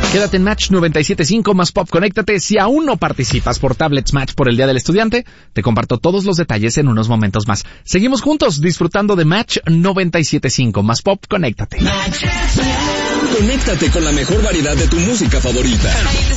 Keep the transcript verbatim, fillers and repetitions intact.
Quédate en Match noventa y siete punto cinco más Pop, conéctate. Si aún no participas por Tablets Match por el Día del Estudiante, te comparto todos los detalles en unos momentos más. Seguimos juntos disfrutando de Match noventa y siete punto cinco más Pop, conéctate. Conéctate con la mejor variedad de tu música favorita.